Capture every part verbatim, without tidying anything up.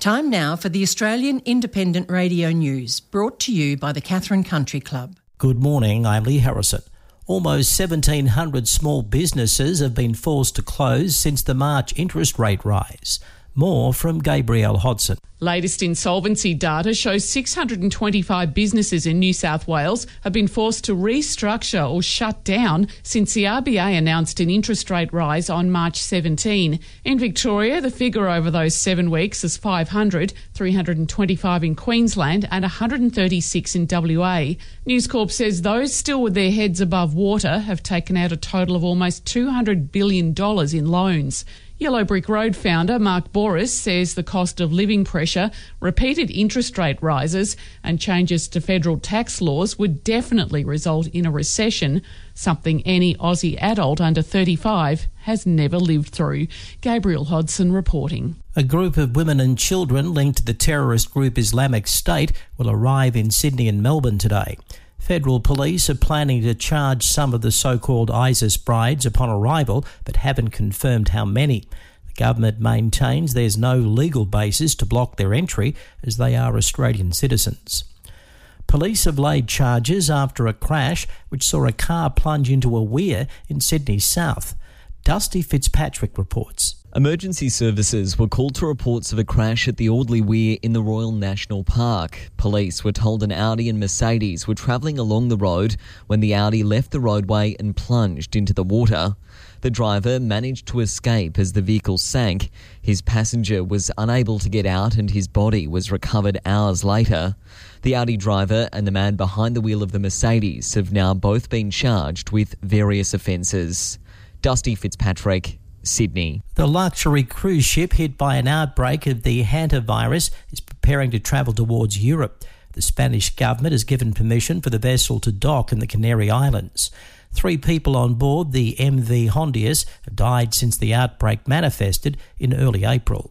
Time now for the Australian Independent Radio News, brought to you by the Katherine Country Club. Good morning, I'm Lee Harrison. Almost seventeen hundred small businesses have been forced to close since the March interest rate rise. More from Gabrielle Hodson. Latest insolvency data shows six hundred twenty-five businesses in New South Wales have been forced to restructure or shut down since the R B A announced an interest rate rise on March seventeenth. In Victoria, the figure over those seven weeks is five hundred, three hundred twenty-five in Queensland and one hundred thirty-six in W A. News Corp says those still with their heads above water have taken out a total of almost two hundred billion dollars in loans. Yellow Brick Road founder Mark Boris says the cost of living pressure, repeated interest rate rises and changes to federal tax laws would definitely result in a recession, something any Aussie adult under thirty-five has never lived through. Gabrielle Hodson reporting. A group of women and children linked to the terrorist group Islamic State will arrive in Sydney and Melbourne today. Federal police are planning to charge some of the so-called ISIS brides upon arrival, but haven't confirmed how many. The government maintains there's no legal basis to block their entry, as they are Australian citizens. Police have laid charges after a crash which saw a car plunge into a weir in Sydney South. Dusty Fitzpatrick reports. Emergency services were called to reports of a crash at the Audley Weir in the Royal National Park. Police were told an Audi and Mercedes were travelling along the road when the Audi left the roadway and plunged into the water. The driver managed to escape as the vehicle sank. His passenger was unable to get out and his body was recovered hours later. The Audi driver and the man behind the wheel of the Mercedes have now both been charged with various offences. Dusty Fitzpatrick, Sydney. The luxury cruise ship hit by an outbreak of the hantavirus is preparing to travel towards Europe. The Spanish government has given permission for the vessel to dock in the Canary Islands. Three people on board the M V Hondius have died since the outbreak manifested in early April.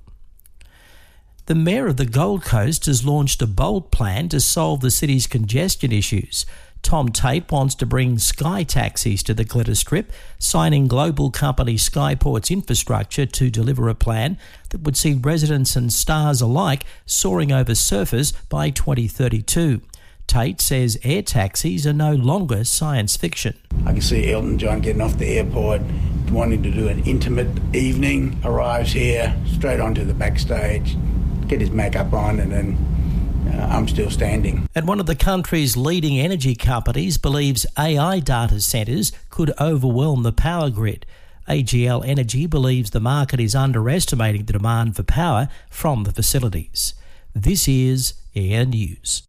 The Mayor of the Gold Coast has launched a bold plan to solve the city's congestion issues. Tom Tate wants to bring sky taxis to the Glitter Strip, signing global company Skyport's infrastructure to deliver a plan that would see residents and stars alike soaring over surfers by twenty thirty-two. Tate says air taxis are no longer science fiction. I can see Elton John getting off the airport, wanting to do an intimate evening, arrives here, straight onto the backstage, get his makeup on and then Uh, I'm still standing. And one of the country's leading energy companies believes A I data centres could overwhelm the power grid. A G L Energy believes the market is underestimating the demand for power from the facilities. This is Air News.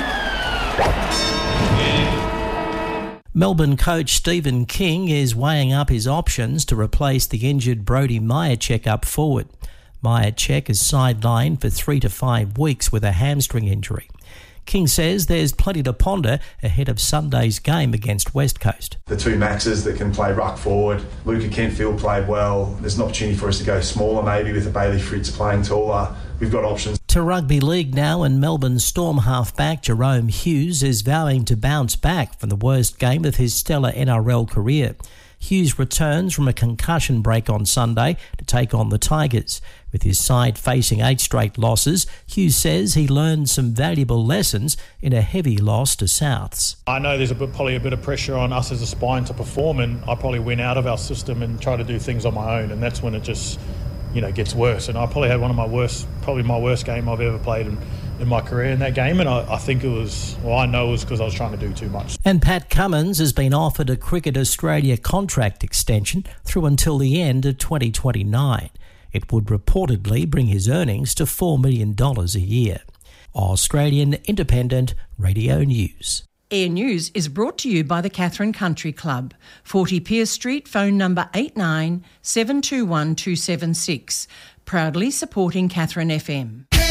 Melbourne coach Stephen King is weighing up his options to replace the injured Brodie Mihocek up forward. Mihocek is sidelined for three to five weeks with a hamstring injury. King says there's plenty to ponder ahead of Sunday's game against West Coast. The two Maxes that can play ruck forward, Luca Kentfield played well. There's an opportunity for us to go smaller maybe with a Bailey Fritz playing taller. We've got options. To rugby league now, and Melbourne Storm halfback Jerome Hughes is vowing to bounce back from the worst game of his stellar N R L career. Hughes returns from a concussion break on Sunday to take on the Tigers. With his side facing eight straight losses, Hughes says he learned some valuable lessons in a heavy loss to Souths. I know there's a bit, probably a bit of pressure on us as a spine to perform, and I probably went out of our system and try to do things on my own, and that's when it just, you know, gets worse. And I probably had one of my worst, probably my worst game I've ever played in, in my career in that game, and I, I think it was, well, I know it was because I was trying to do too much. And Pat Cummins has been offered a Cricket Australia contract extension through until the end of twenty twenty-nine. It would reportedly bring his earnings to four million dollars a year. Australian Independent Radio News. Air News is brought to you by the Katherine Country Club, forty Pierce Street, phone number eight nine seven two one two seven six. Proudly supporting Katherine F M.